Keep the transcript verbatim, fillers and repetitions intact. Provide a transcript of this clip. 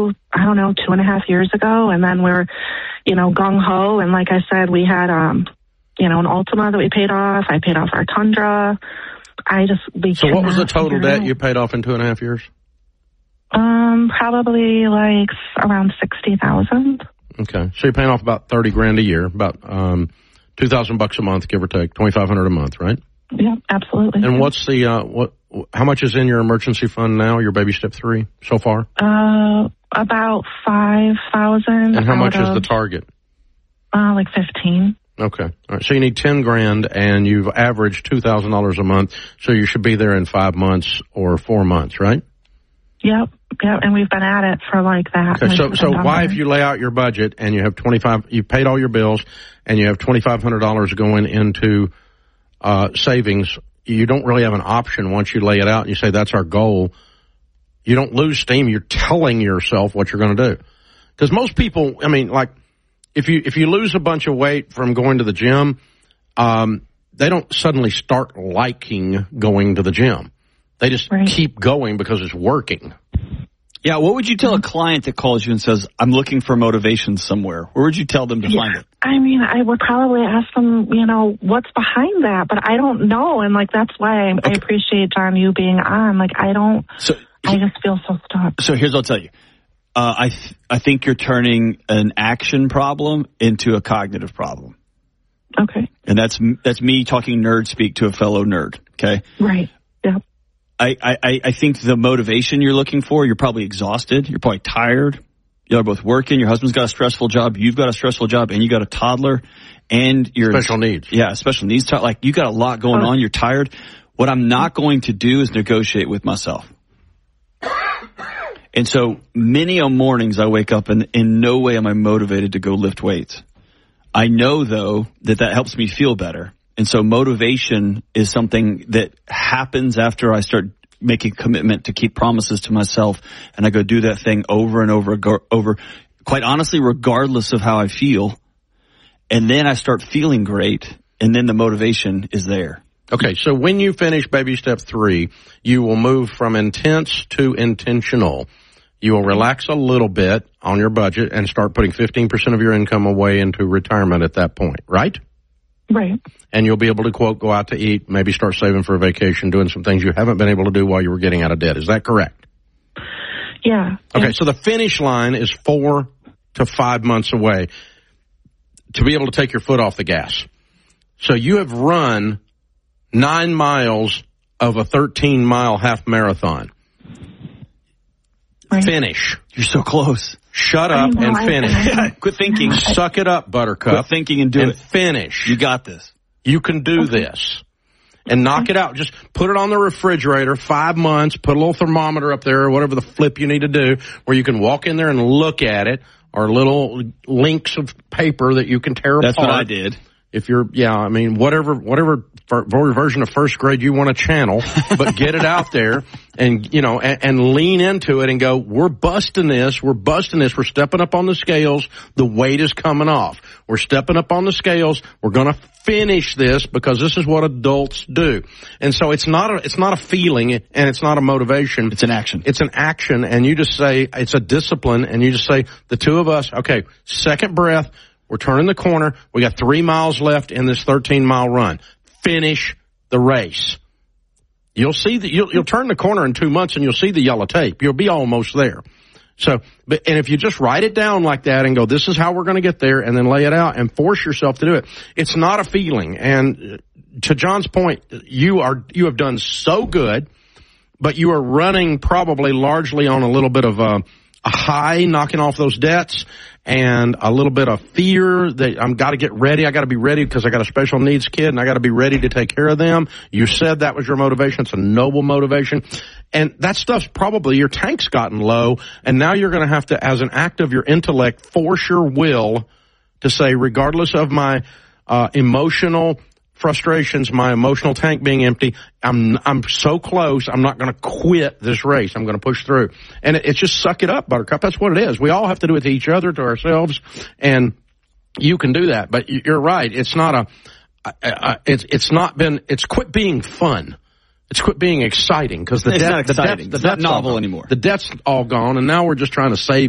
two, I don't know, two and a half years ago. And then we're, you know, gung-ho. And like I said, we had, um, you know, an Altima that we paid off. I paid off our Tundra. I just, we So what was the total debt you paid off in two and a half years? Um, probably like around sixty thousand. Okay. So you're paying off about thirty grand a year, about, um, two thousand bucks a month, give or take, twenty-five hundred a month, right? Yeah, absolutely. And what's the, uh, what, how much is in your emergency fund now, your baby step three so far? Uh, about five thousand. And how much is the target? Uh, like fifteen. Okay. All right. So you need ten grand and you've averaged two thousand dollars a month. So you should be there in five months or four months, right? Yep. Yep. And we've been at it for like that. Okay. So, so why, if you lay out your budget and you have twenty-five, you've paid all your bills and you have twenty-five hundred dollars going into, uh, savings, you don't really have an option once you lay it out and you say that's our goal. You don't lose steam. You're telling yourself what you're going to do. Because most people, I mean, like, if you, if you lose a bunch of weight from going to the gym, um, they don't suddenly start liking going to the gym. They just right. keep going because it's working. Yeah, what would you tell a client that calls you and says, I'm looking for motivation somewhere? Where would you tell them to yeah, find it? I mean, I would probably ask them, you know, what's behind that, but I don't know. And, like, that's why I, okay. I appreciate, John, you being on. Like, I don't, so, I just feel so stuck. So here's what I'll tell you. Uh, I th- I think you're turning an action problem into a cognitive problem. Okay. And that's that's me talking nerd speak to a fellow nerd, okay? Right, yeah. I, I, I think the motivation you're looking for, you're probably exhausted. You're probably tired. You're both working. Your husband's got a stressful job. You've got a stressful job. And you got a toddler. And you're special needs. Yeah, special needs. Like, you got a lot going oh. on. You're tired. What I'm not going to do is negotiate with myself. And so many a mornings I wake up and in no way am I motivated to go lift weights. I know, though, that that helps me feel better. And so motivation is something that happens after I start making commitment to keep promises to myself. And I go do that thing over and over, over, quite honestly, regardless of how I feel. And then I start feeling great. And then the motivation is there. Okay, so when you finish baby step three, you will move from intense to intentional. You will relax a little bit on your budget and start putting fifteen percent of your income away into retirement at that point, right? Right. And you'll be able to, quote, go out to eat, maybe start saving for a vacation, doing some things you haven't been able to do while you were getting out of debt. Is that correct? Yeah. Okay, yeah. so the finish line is four to five months away to be able to take your foot off the gas. So you have run nine miles of a thirteen-mile half marathon. Right. Finish. You're so close. Shut up know, and I, finish. I, Quit thinking. Suck it up, Buttercup. Quit thinking and do and it. Finish. You got this. You can do okay. this. And knock okay. it out. Just put it on the refrigerator, five months, put a little thermometer up there or whatever the flip you need to do where you can walk in there and look at it, or little links of paper that you can tear That's apart. That's what I did. If you're, yeah, I mean, whatever, whatever version of first grade you want to channel, but get it out there and, you know, and, and lean into it and go, we're busting this, we're busting this, we're stepping up on the scales, the weight is coming off. We're stepping up on the scales, we're going to finish this because this is what adults do. And so it's not a, it's not a feeling and it's not a motivation. It's an action. It's an action, and you just say, it's a discipline, and you just say, the two of us, okay, second breath, we're turning the corner. We got three miles left in this thirteen-mile run. Finish the race. You'll see that you'll, you'll turn the corner in two months and you'll see the yellow tape. You'll be almost there. So, but, and if you just write it down like that and go, this is how we're going to get there, and then lay it out and force yourself to do it. It's not a feeling. And to John's point, you are, you have done so good, but you are running probably largely on a little bit of a, a high, knocking off those debts, and a little bit of fear that I'm got to get ready. I got to be ready because I got a special needs kid and I got to be ready to take care of them. You said that was your motivation. It's a noble motivation. And that stuff's probably, your tank's gotten low, and now you're going to have to, as an act of your intellect, force your will to say, regardless of my uh emotional frustrations, my emotional tank being empty, I'm I'm so close, I'm not going to quit this race. I'm going to push through. And it, it's just suck it up, Buttercup. That's what it is. We all have to do it to each other, to ourselves, and you can do that. But you're right. It's not a, uh, it's it's not been, it's quit being fun. It's quit being exciting, because the it's debt, not exciting. the debt, the it's not novel all, anymore. The debt's all gone, and now we're just trying to save